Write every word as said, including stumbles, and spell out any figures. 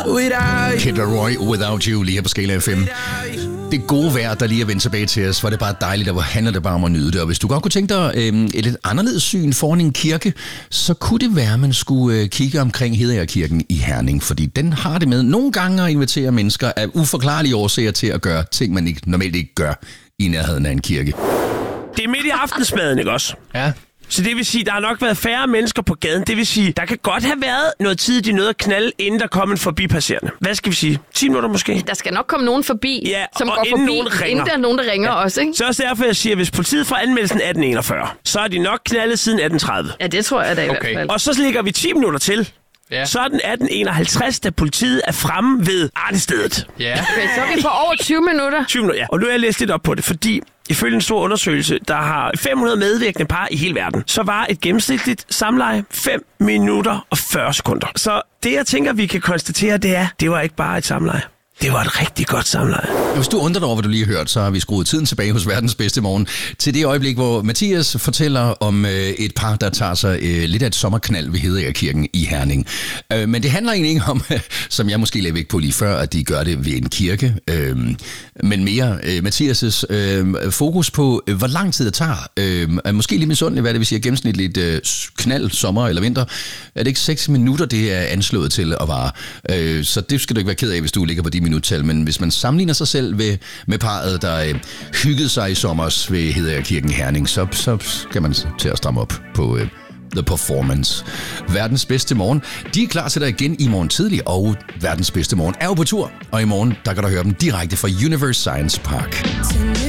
Kid Laroi, Without You, lige her på Skala F M. Det gode vejr, der lige er vendt tilbage til os, var det bare dejligt, og hvor handler det bare om at nyde det. Og hvis du godt kunne tænke dig øh, et lidt anderledes syn foran en kirke, så kunne det være, at man skulle øh, kigge omkring Hedeagerkirken i Herning, fordi den har det med nogle gange at invitere mennesker af uforklarlige årsager til at gøre ting, man ikke, normalt ikke gør i nærheden af en kirke. Det er midt i aftensmaden, ikke også? Ja. Så det vil sige, der har nok været færre mennesker på gaden. Det vil sige, der kan godt have været noget tid, de nåede at knalde, inden der kom en forbipasserende. Hvad skal vi sige? ti minutter måske? Der skal nok komme nogen forbi, ja, som går inden forbi, nogen ringer. inden der er nogen, der ringer ja. også, ikke? Så også derfor, jeg siger, at hvis politiet får anmeldelsen atten enogfyrre, så er de nok knaldet siden atten tredive. Ja, det tror jeg da i okay. hvert fald. Og så ligger vi ti minutter til. Ja. Så er den atten enoghalvtreds, da politiet er fremme ved artestedet. Ja. Okay, så er vi på over tyve minutter. tyve minutter, ja. Og nu har jeg læst lidt op på det, fordi ifølge en stor undersøgelse, der har fem hundrede medvirkende par i hele verden, så var et gennemsnitligt samleje fem minutter og fyrre sekunder. Så det, jeg tænker, vi kan konstatere, det er, det var ikke bare et samleje. Det var et rigtig godt samleje. Hvis du undrer dig over, hvad du lige har hørt, så har vi skruet tiden tilbage hos Verdens Bedste Morgen til det øjeblik, hvor Mathias fortæller om øh, et par, der tager sig øh, lidt af et sommerknald ved Hedeagerkirken i Herning. Øh, men det handler egentlig ikke om, øh, som jeg måske lagde væk på lige før, at de gør det ved en kirke, øh, men mere øh, Mathias' øh, fokus på, øh, hvor lang tid det tager. Øh, måske lidt misundelig, hvad det vil sige gennemsnitligt øh, knald, sommer eller vinter. Er det ikke seks minutter, det er anslået til at vare? Øh, så det skal du ikke være ked af, hvis du ligger på de minuttal, men hvis man sammenligner sig selv ved, med parret, der øh, hyggede sig i sommers ved Hedeagerkirken Herning, så, så skal man til at stramme op på øh, The Performance. Verdens Bedste Morgen, de er klar til dig igen i morgen tidlig, og Verdens Bedste Morgen er jo på tur, og i morgen, der kan du høre dem direkte fra Universe Science Park.